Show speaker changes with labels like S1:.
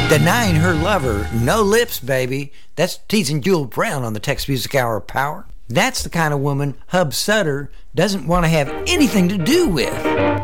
S1: Denying her lover no lips, baby. That's teasing Jewel Brown on the Text Music Hour Power. That's the kind of woman Hub Sutter doesn't want to have anything to do with.